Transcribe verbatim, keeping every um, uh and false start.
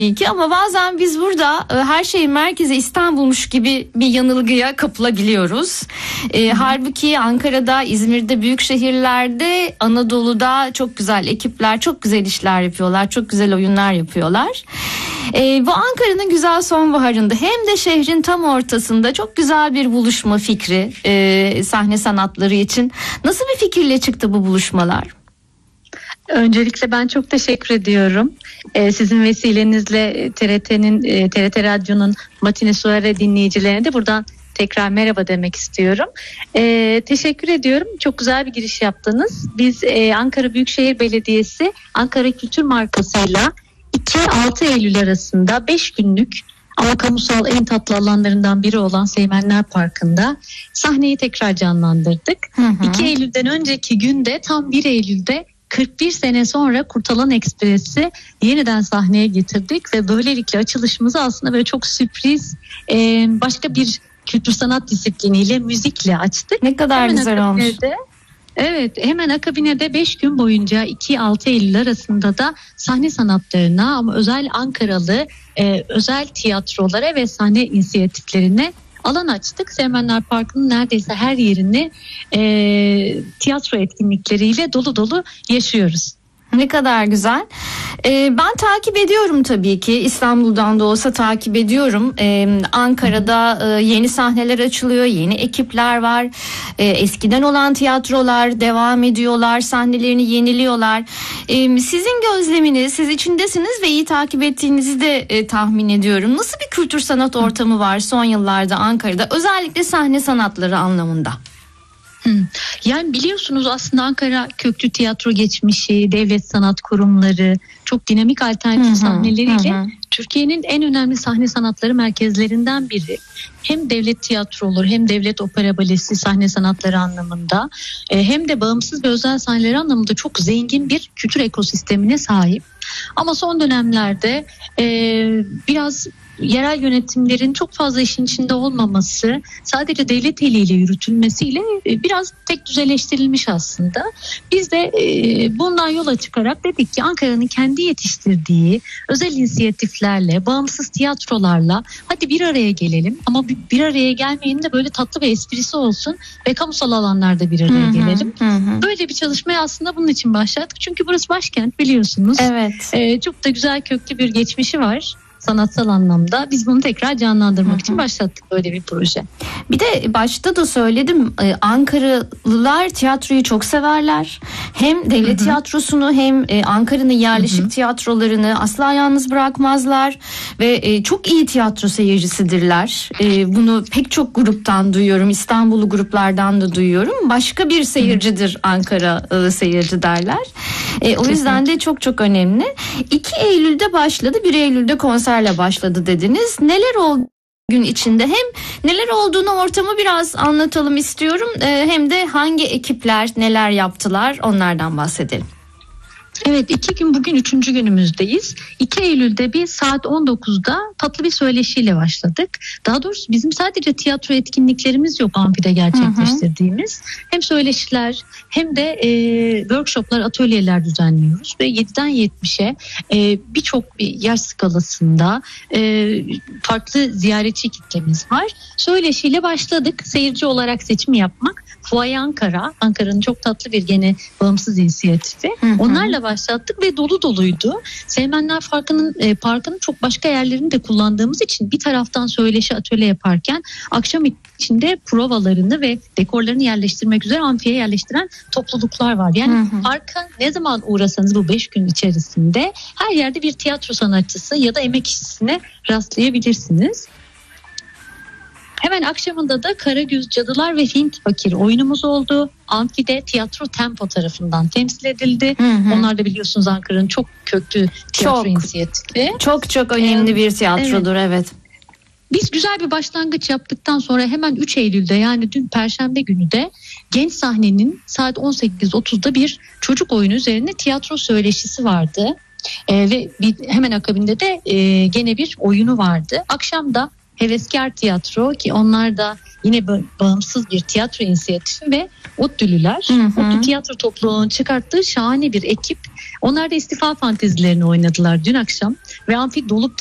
ki, ama bazen biz burada e, her şeyin merkezi İstanbul'muş gibi bir yanılgıya kapılabiliyoruz. E, halbuki Ankara'da, İzmir'de, büyük şehirlerde, Anadolu'da çok güzel ekipler, çok güzel işler yapıyorlar, çok güzel oyunlar yapıyorlar. E, bu Ankara'nın güzel sonbaharında hem de şehrin tam ortasında çok güzel bir buluşma fikri e, sahne sanatları için. Nasıl bir fikirle çıktı bu buluşmalar? Öncelikle ben çok teşekkür ediyorum. Ee, sizin vesilenizle T R T'nin, e, T R T Radyo'nun Matine Soirée dinleyicilerine de buradan tekrar merhaba demek istiyorum. Ee, teşekkür ediyorum. Çok güzel bir giriş yaptınız. Biz e, Ankara Büyükşehir Belediyesi Ankara Kültür Markası'yla iki altı Eylül arasında beş günlük ama kamusal en tatlı alanlarından biri olan Seymenler Parkı'nda sahneyi tekrar canlandırdık. Hı hı. iki Eylül'den önceki günde tam bir Eylül'de kırk bir sene sonra Kurtalan Ekspres'i yeniden sahneye getirdik ve böylelikle açılışımızı aslında böyle çok sürpriz e, başka bir kültür sanat disipliniyle, müzikle açtık. Ne kadar hemen güzel olmuş. Evet, hemen akabine de beş gün boyunca iki altı Eylül arasında da sahne sanatlarına ama özel Ankaralı e, özel tiyatrolara ve sahne inisiyatiflerine alan açtık. Seymenler Parkı'nın neredeyse her yerini e, tiyatro etkinlikleriyle dolu dolu yaşıyoruz. Ne kadar güzel. Ee, ben takip ediyorum tabii ki. İstanbul'dan da olsa takip ediyorum. Ee, Ankara'da e, yeni sahneler açılıyor, yeni ekipler var. Ee, eskiden olan tiyatrolar devam ediyorlar, sahnelerini yeniliyorlar. Ee, sizin gözleminiz, siz içindesiniz ve iyi takip ettiğinizi de e, tahmin ediyorum. Nasıl bir kültür sanat ortamı var son yıllarda Ankara'da, özellikle sahne sanatları anlamında? Yani biliyorsunuz aslında Ankara köklü tiyatro geçmişi, devlet sanat kurumları, çok dinamik alternatif hı hı, sahneleriyle hı. Türkiye'nin en önemli sahne sanatları merkezlerinden biri. Hem devlet tiyatroları hem devlet opera balesi sahne sanatları anlamında hem de bağımsız ve özel sahneleri anlamında çok zengin bir kültür ekosistemine sahip. Ama son dönemlerde e, biraz yerel yönetimlerin çok fazla işin içinde olmaması, sadece devlet eliyle yürütülmesiyle biraz tek düzeleştirilmiş aslında. Biz de e, bundan yola çıkarak dedik ki Ankara'nın kendi yetiştirdiği özel inisiyatiflerle, bağımsız tiyatrolarla hadi bir araya gelelim, ama bir araya gelmeyin de böyle tatlı ve esprisi olsun ve kamusal alanlarda bir araya hı hı, gelelim. Hı. Böyle bir çalışmaya aslında bunun için başladık. Çünkü burası başkent, biliyorsunuz. Evet. E, çok da güzel köklü bir geçmişi var. Sanatsal anlamda biz bunu tekrar canlandırmak hı hı. için başlattık böyle bir proje. Bir de başta da söyledim, Ankaralılar tiyatroyu çok severler. Hem devlet hı hı. tiyatrosunu hem Ankara'nın yerleşik hı hı. tiyatrolarını asla yalnız bırakmazlar ve çok iyi tiyatro seyircisidirler. Bunu pek çok gruptan duyuyorum, İstanbullu gruplardan da duyuyorum. Başka bir seyircidir Ankara seyirci derler. O yüzden de çok çok önemli. iki Eylül'de başladı, bir Eylül'de konser başladı dediniz. Neler oldu gün içinde? Hem neler olduğunu, ortamı biraz anlatalım istiyorum. Hem de hangi ekipler neler yaptılar, onlardan bahsedelim. Evet, iki gün, bugün üçüncü günümüzdeyiz. iki Eylül'de bir saat on dokuzda tatlı bir söyleşiyle başladık. Daha doğrusu bizim sadece tiyatro etkinliklerimiz yok amfide gerçekleştirdiğimiz. Hı hı. Hem söyleşiler hem de e, workshoplar, atölyeler düzenliyoruz. Ve yediden yetmişe e, birçok bir yaş skalasında e, farklı ziyaretçi kitlemiz var. Söyleşiyle başladık. Seyirci olarak seçim yapmak. Fuaye Ankara, Ankara'nın çok tatlı bir gene bağımsız inisiyatifi. Hı hı. Onlarla başlattık ve dolu doluydu. Seymenler Parkı'nın e, parkının çok başka yerlerini de kullandığımız için bir taraftan söyleşi, atölye yaparken akşam içinde provalarını ve dekorlarını yerleştirmek üzere amfiye yerleştiren topluluklar var. Yani hı hı. parka ne zaman uğrasanız bu beş gün içerisinde her yerde bir tiyatro sanatçısı ya da emek işçisine rastlayabilirsiniz. Hemen akşamında da Karagöz Cadılar ve Hint Fakiri oyunumuz oldu. Amfide Tiyatro Tempo tarafından temsil edildi. Hı hı. Onlar da biliyorsunuz Ankara'nın çok köklü tiyatro çok, inisiyatifi. Çok çok önemli ee, bir tiyatrodur, evet. evet. Biz güzel bir başlangıç yaptıktan sonra hemen üç Eylül'de, yani dün Perşembe günü de Genç Sahne'nin saat on sekiz otuzda bir çocuk oyunu üzerine tiyatro söyleşisi vardı. Ee, ve bir, hemen akabinde de e, gene bir oyunu vardı. Akşam da Heveskar Tiyatro, ki onlar da yine bağımsız bir tiyatro inisiyatifi ve ODTÜ'lüler. ODTÜ Tiyatro Topluluğu'nun çıkarttığı şahane bir ekip. Onlar da istifa fantezilerini oynadılar dün akşam ve amfi dolup